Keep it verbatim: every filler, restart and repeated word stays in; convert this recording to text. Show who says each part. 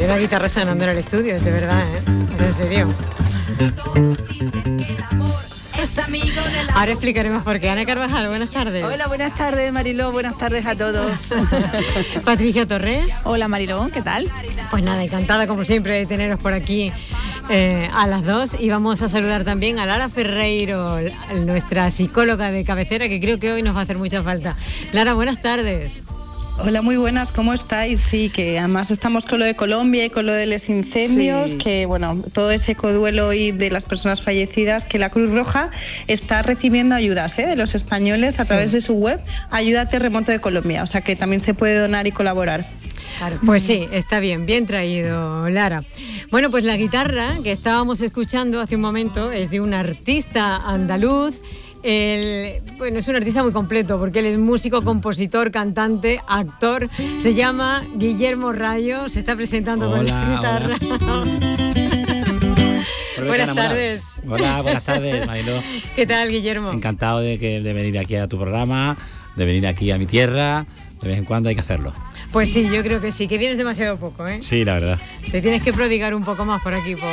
Speaker 1: una guitarra sonando en el estudio, de verdad, ¿eh? En serio. Ahora explicaremos por qué. Ana Carvajal, buenas tardes.
Speaker 2: Hola, buenas tardes, Mariló, buenas tardes a todos.
Speaker 1: Patricia Torre.
Speaker 2: Hola, Mariló, ¿qué tal?
Speaker 1: Pues nada, encantada como siempre de teneros por aquí eh, a las dos, y vamos a saludar también a Lara Ferreiro, nuestra psicóloga de cabecera, que creo que hoy nos va a hacer mucha falta. Lara, buenas tardes.
Speaker 3: Hola, muy buenas, ¿cómo estáis? Sí, que además estamos con lo de Colombia y con lo de los incendios, sí. Que bueno, todo ese coduelo y de las personas fallecidas, que la Cruz Roja está recibiendo ayudas ¿eh? de los españoles a sí. través de su web, Ayuda Terremoto de Colombia, o sea que también se puede donar y colaborar.
Speaker 1: Claro, pues sí, está bien, bien traído, Lara. Bueno, pues la guitarra que estábamos escuchando hace un momento es de un artista andaluz. El, bueno, es un artista muy completo porque él es músico, compositor, cantante, actor. Se llama Guillermo Rayo, se está presentando
Speaker 4: hola,
Speaker 1: con la guitarra. Buenas tardes.
Speaker 4: Hola, buenas tardes, Mariló.
Speaker 1: ¿Qué tal, Guillermo?
Speaker 4: Encantado de, que, de venir aquí a tu programa, de venir aquí a mi tierra. De vez en cuando hay que hacerlo.
Speaker 1: Pues sí, yo creo que sí, que vienes demasiado poco, ¿eh?
Speaker 4: Sí, la verdad.
Speaker 1: Te tienes que prodigar un poco más por aquí, por